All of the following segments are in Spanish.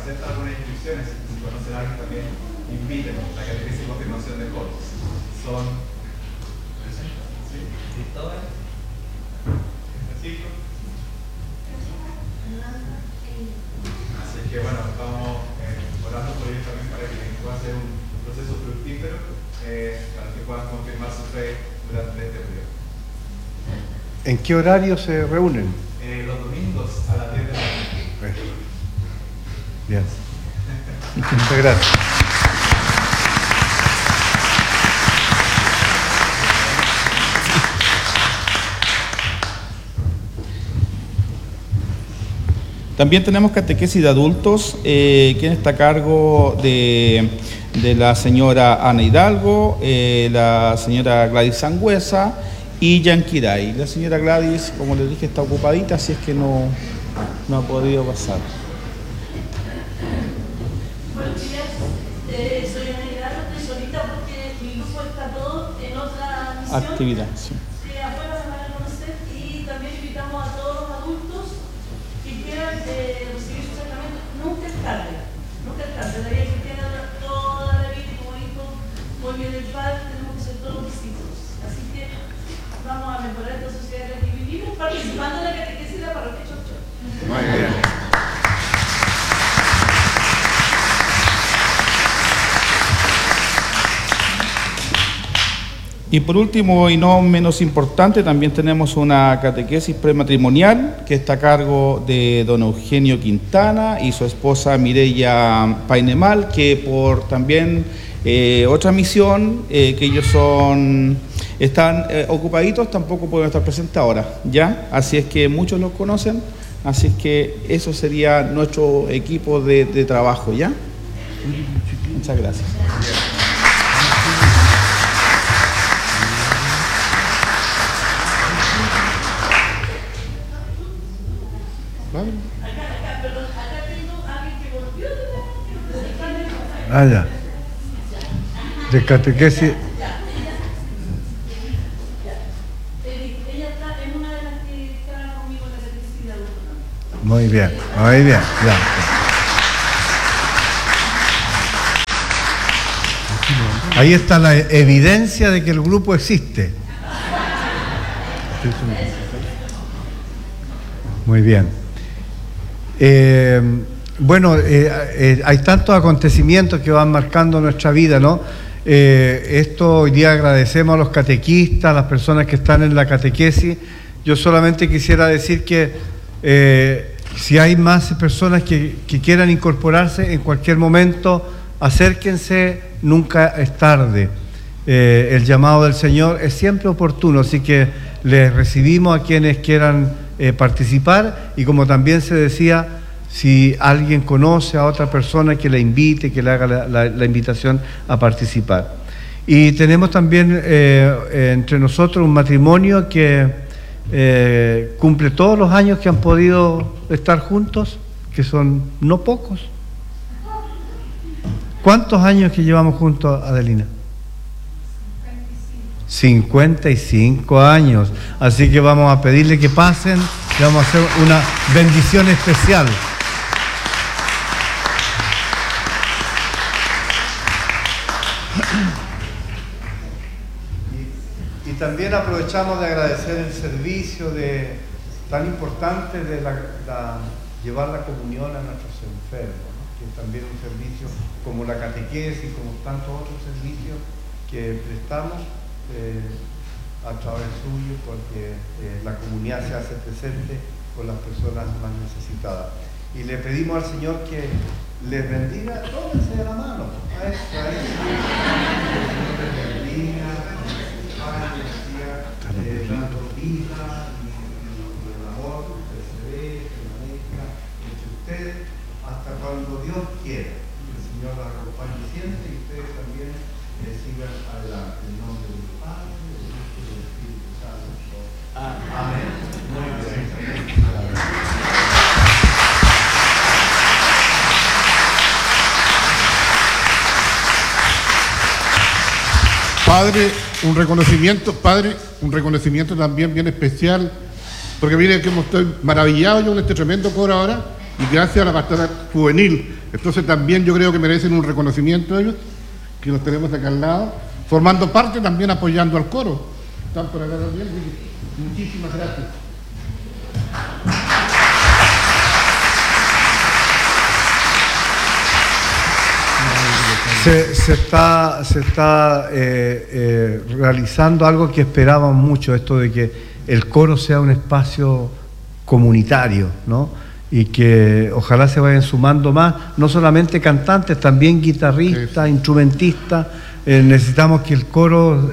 aceptan algunas inscripciones, si conocen a alguien también, invítenos. La catequesis y confirmación de jóvenes. Son Cristóbal, Francisco. Así que bueno, estamos orando por ellos también para que pueda ser un proceso fructífero, para que puedan confirmar su fe durante este periodo. ¿En qué horario se reúnen? Los domingos a las 10 de la noche. Bien. Muchas gracias. También tenemos catequesis de adultos, quien está a cargo de la señora Ana Hidalgo, la señora Gladys Sangüesa y Yanquiray. La señora Gladys, como les dije, está ocupadita, así es que no ha podido pasar. Buenos días, soy Ana Hidalgo, estoy solita porque mi grupo está todo en otra misión. Actividad, sí. Afuera se van a conocer y también invitamos a todos los adultos que quieran recibir su sacramento. Nunca es tarde, la vida cristiana toda la vida, y como dijo muy bien el Padre, tenemos que ser todos discípulos. Así que vamos a mejorar esta sociedad en la que vivimos participando en la catequesis de la parroquia Chocho. Muy bien. Y por último, y no menos importante, también tenemos una catequesis prematrimonial que está a cargo de don Eugenio Quintana y su esposa Mireya Painemal, que por también otra misión, que ellos están ocupaditos, tampoco pueden estar presentes ahora, ¿ya? Así es que muchos los conocen, así es que eso sería nuestro equipo de trabajo, ¿ya? Muchas gracias. Ah, ya. De catequesis. Ella está en una de las que está conmigo en la catequesis de adultos. Muy bien, muy bien. Ya. Ahí está la evidencia de que el grupo existe. Muy bien. Bueno, hay tantos acontecimientos que van marcando nuestra vida, ¿no? Esto hoy día agradecemos a los catequistas, a las personas que están en la catequesis. Yo solamente quisiera decir que si hay más personas que quieran incorporarse en cualquier momento, acérquense, nunca es tarde. El llamado del Señor es siempre oportuno, así que les recibimos a quienes quieran participar, y como también se decía, si alguien conoce a otra persona, que la invite, que le haga la invitación a participar. Y tenemos también entre nosotros un matrimonio que cumple todos los años que han podido estar juntos, que son no pocos. ¿Cuántos años que llevamos juntos, Adelina? 55 años. Así que vamos a pedirle que pasen, y vamos a hacer una bendición especial. Y también aprovechamos de agradecer el servicio tan importante de llevar la comunión a nuestros enfermos, ¿no? Que es también un servicio como la catequesis, como tantos otros servicios que prestamos a través suyo, porque la comunidad se hace presente con las personas más necesitadas. Y le pedimos al Señor que les bendiga. Tómense de la mano. A eso. Que el Señor les bendiga, dando vida y el amor que se ve, que maneja entre ustedes, hasta cuando Dios quiera. El Señor las acompañe siempre y ustedes también sigan adelante. En nombre del Padre, del Hijo y del Espíritu Santo. Amén. Muy bien. Padre, un reconocimiento también bien especial, porque mire que estoy maravillado yo con este tremendo coro ahora, y gracias a la pastoral juvenil. Entonces también yo creo que merecen un reconocimiento ellos, que los tenemos acá al lado, formando parte también apoyando al coro. Están por acá también. Muchísimas gracias. Se está realizando algo que esperábamos mucho, esto de que el coro sea un espacio comunitario, ¿no? Y que ojalá se vayan sumando más, no solamente cantantes, también guitarristas, instrumentistas. Necesitamos que el coro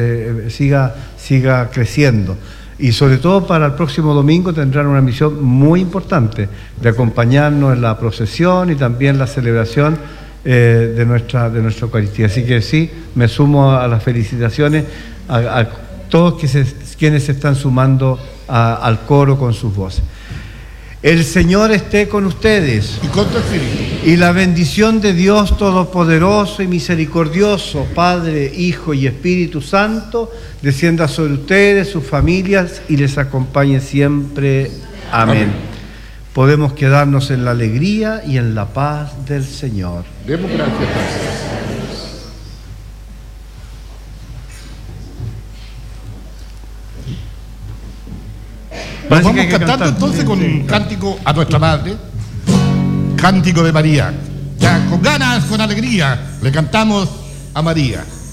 siga creciendo. Y sobre todo para el próximo domingo tendrán una misión muy importante de acompañarnos en la procesión y también la celebración de nuestra Eucaristía. Así que sí, me sumo a las felicitaciones a todos quienes se están sumando al coro con sus voces. El Señor esté con ustedes. Y con tu espíritu. Y la bendición de Dios Todopoderoso y Misericordioso, Padre, Hijo y Espíritu Santo, descienda sobre ustedes, sus familias, y les acompañe siempre. Amén. Podemos quedarnos en la alegría y en la paz del Señor. Demos gracias a Dios. Nos vamos cantando entonces con un cántico a nuestra Madre, Cántico de María. Ya con ganas, con alegría, le cantamos a María.